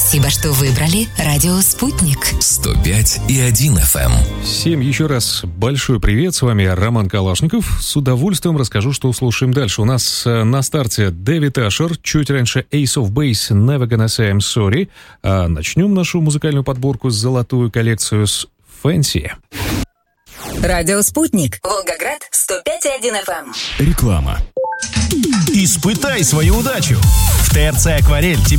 Спасибо, что выбрали радио «Спутник». 105,1 FM. Всем еще раз большой привет. С вами Роман Калашников. С удовольствием расскажу, что услышим дальше. У нас на старте Дэвид Ашер, чуть раньше Ace of Base, Never Gonna Say I'm Sorry. А начнем нашу музыкальную подборку с золотую коллекцию с Fancy. Радио «Спутник». Волгоград, 105,1 FM. Реклама. Испытай свою удачу. В ТРЦ «Акварель»